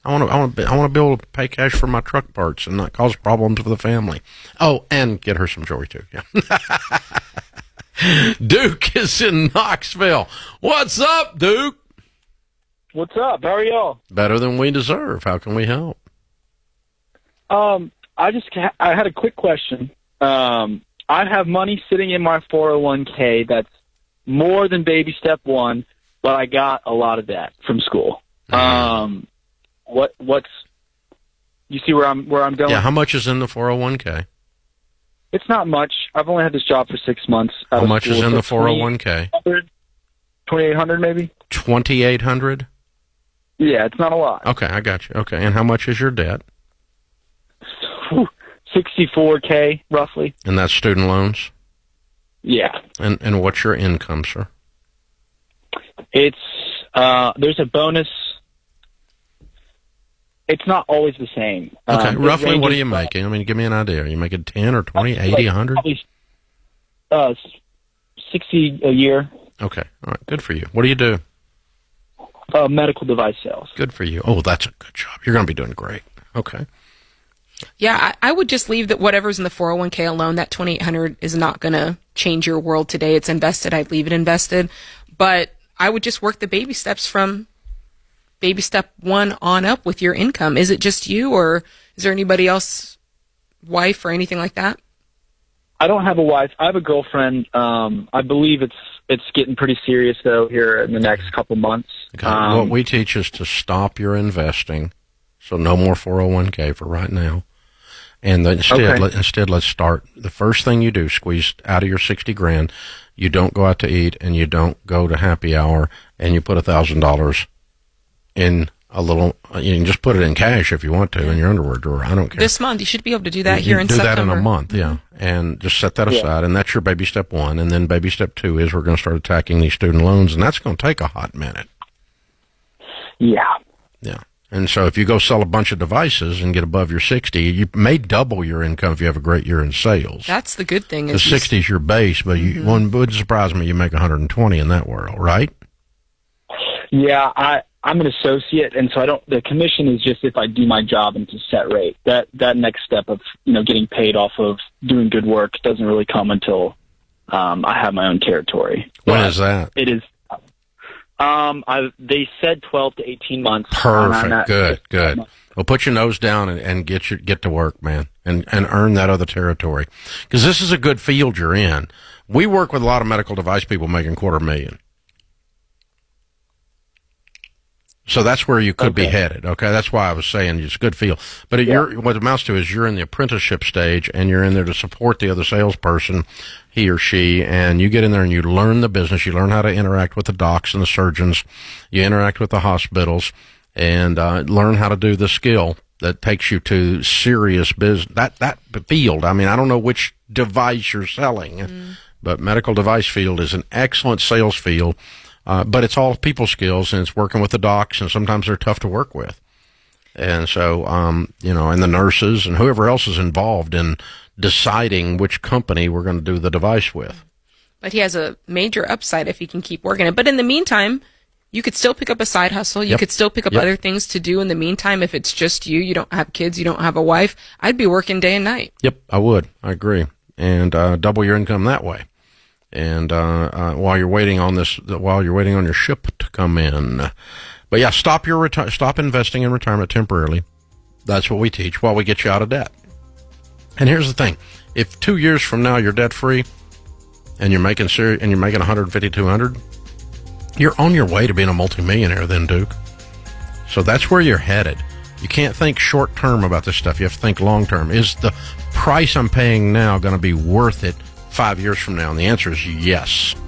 I want to be able to pay cash for my truck parts and not cause problems for the family. Oh, and get her some jewelry too. Yeah. Duke is in Knoxville. What's up, Duke? What's up? How are y'all? Better than we deserve. How can we help? I had a quick question. I have money sitting in my 401k that's more than baby step one, but I got a lot of debt from school. What's you see where I'm going? Yeah, how much is in the 401k? It's not much. I've only had this job for 6 months. How much is in the 401k? 2,800 maybe. 2,800? Yeah, it's not a lot. Okay, I got you. Okay, and how much is your debt? 64K roughly. And that's student loans? Yeah. And what's your income, sir? It's there's a bonus. It's not always the same. Okay, roughly what are you making? I mean, give me an idea. Are you making 10 or 20, 80, 100? Probably 60 a year. Okay, all right, good for you. What do you do? Medical device sales. Good for you. Oh, that's a good job. You're going to be doing great. Okay. Yeah, I would just leave that whatever's in the 401k alone. That $2,800 is not going to change your world today. It's invested. I'd leave it invested. But I would just work the baby steps from baby step one on up with your income. Is it just you, or is there anybody else, wife or anything like that? I don't have a wife. I have a girlfriend. I believe it's getting pretty serious, though, here in the next couple months. Okay. What we teach is to stop your investing. So no more 401k for right now. And instead, let's start. The first thing you do, squeeze out of your 60 grand. You don't go out to eat, and you don't go to happy hour, and you put $1,000 in a little. You can just put it in cash if you want to in your underwear drawer. I don't care. This month, you should be able to do that here in September. Do that in a month, yeah, and just set that aside, and that's your baby step one. And then baby step two is we're going to start attacking these student loans, and that's going to take a hot minute. Yeah. Yeah. And so if you go sell a bunch of devices and get above your 60, you may double your income if you have a great year in sales. That's the good thing. The 60 is your base, but one would surprise me you make 120 in that world, right? Yeah, I'm an associate, and so the commission is just if I do my job and it's a set rate. That next step of, getting paid off of doing good work doesn't really come until I have my own territory. When is that? It is. They said 12 to 18 months. Perfect. Good. Well, put your nose down and get to work, man, and earn that other territory. Because this is a good field you're in. We work with a lot of medical device people making $250,000. So that's where you could be headed, okay? That's why I was saying it's a good field. But what it amounts to is you're in the apprenticeship stage, and you're in there to support the other salesperson, he or she, and you get in there and you learn the business. You learn how to interact with the docs and the surgeons. You interact with the hospitals and learn how to do the skill that takes you to serious business. That field, I mean, I don't know which device you're selling, but medical device field is an excellent sales field. But it's all people skills, and it's working with the docs, and sometimes they're tough to work with. And so, and the nurses and whoever else is involved in deciding which company we're going to do the device with. But he has a major upside if he can keep working it. But in the meantime, you could still pick up a side hustle. You could still pick up other things to do in the meantime. If it's just you don't have kids, you don't have a wife, I'd be working day and night. Yep, I would. I agree. And double your income that way. And while you're waiting on your ship to come in, but yeah, stop investing in retirement temporarily. That's what we teach while we get you out of debt. And here's the thing: if 2 years from now you're debt free, and you're making $150,200, you're on your way to being a multimillionaire, then, Duke. So that's where you're headed. You can't think short term about this stuff. You have to think long term. Is the price I'm paying now going to be worth it 5 years from now? And the answer is yes.